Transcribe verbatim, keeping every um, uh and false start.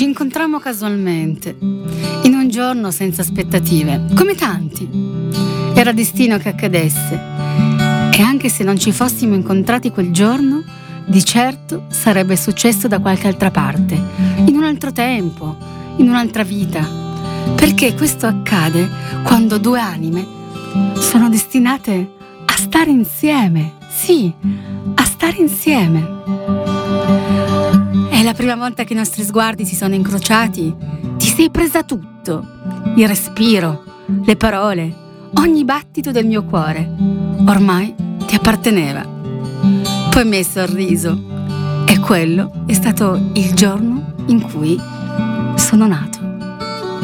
Ci incontrammo casualmente, in un giorno senza aspettative, come tanti. Era destino che accadesse, e anche se non ci fossimo incontrati quel giorno, di certo sarebbe successo da qualche altra parte, in un altro tempo, in un'altra vita, perché questo accade quando due anime sono destinate a stare insieme, sì, a stare insieme. È la prima volta che i nostri sguardi si sono incrociati, ti sei presa tutto, il respiro, le parole, ogni battito del mio cuore. Ormai ti apparteneva. Poi mi hai sorriso e quello è stato il giorno in cui sono nata.